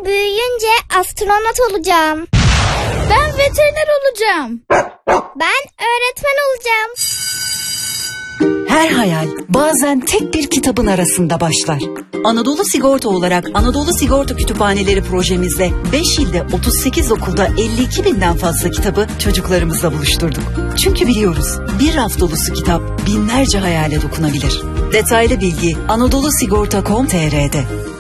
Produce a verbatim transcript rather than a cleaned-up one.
Ben büyüyünce astronot olacağım. Ben veteriner olacağım. Ben öğretmen olacağım. Her hayal bazen tek bir kitabın arasında başlar. Anadolu Sigorta olarak Anadolu Sigorta Kütüphaneleri projemizle beş ilde otuz sekiz okulda elli iki binden fazla kitabı çocuklarımızla buluşturduk. Çünkü biliyoruz bir raf dolusu kitap binlerce hayale dokunabilir. Detaylı bilgi anadolu sigorta nokta com nokta tr'de.